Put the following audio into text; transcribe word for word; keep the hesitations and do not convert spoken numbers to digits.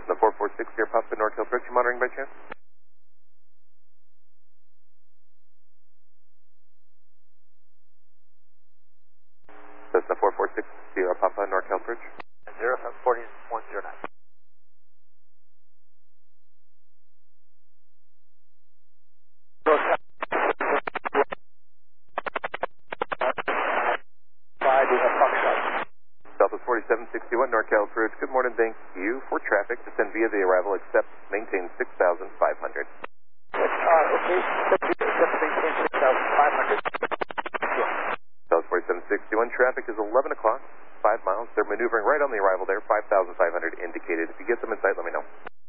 Cessna four four six Sierra Papa North Hill Bridge, you monitoring by chance? Cessna four four six Sierra Papa North Hill Bridge. zero seven forty one zero nine. Southwest forty-seven sixty-one Norcal Bridge, good morning, thank you for traffic. Descend via the arrival, accept, maintain six thousand five hundred. Uh, okay, accept, maintain six thousand five hundred. Southwest forty-seven sixty-one, traffic is eleven o'clock, five miles. They're maneuvering right on the arrival there, five thousand five hundred indicated. If you get them in sight, let me know.